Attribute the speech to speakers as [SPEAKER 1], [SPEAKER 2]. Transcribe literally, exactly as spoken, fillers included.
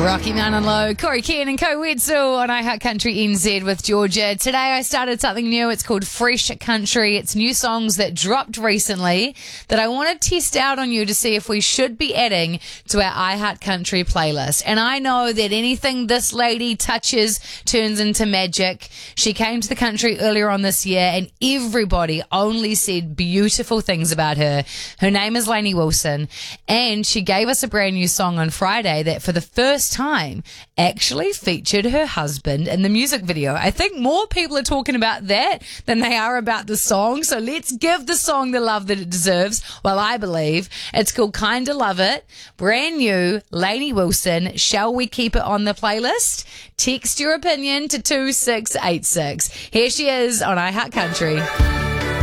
[SPEAKER 1] Rocky Mountain Low, Corey Keane and Co Wetzel on iHeart Country N Z with Georgia. Today I started something new. It's called Fresh Country. It's new songs that dropped recently that I want to test out on you to see if we should be adding to our iHeart Country playlist. And I know that anything this lady touches turns into magic. She came to the country earlier on this year and everybody only said beautiful things about her. Her name is Lainey Wilson, and she gave us a brand new song on Friday that for the first time actually featured her husband in the music video. I think more people are talking about that than they are about the song. So let's give the song the love that it deserves. Well, I believe it's called Kinda Love It. Brand new, Lainey Wilson. Shall we keep it on the playlist? Text your opinion to two six eight six. Here she is on iHeart Country.